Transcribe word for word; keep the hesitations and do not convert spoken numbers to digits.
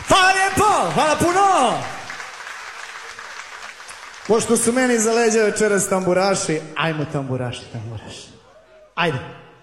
Hvala lijepo, hvala puno. Pošto su meni za leđa večeras tamburaši, ajmo tamburaši, tamburaši. Ajde.